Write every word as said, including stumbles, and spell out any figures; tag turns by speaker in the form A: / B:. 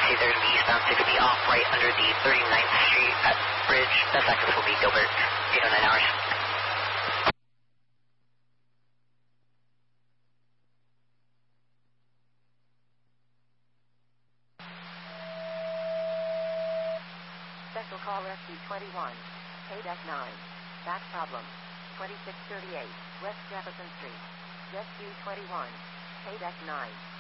A: taxi, they're going to be eastbound sixty off right under the thirty-ninth Street at Bridge. Best access will be Gilbert, eight oh nine hours.
B: Special call S C twenty-one, K nine, back problem, twenty-six thirty-eight, West Jefferson Street, Jet Q twenty-one, K nine.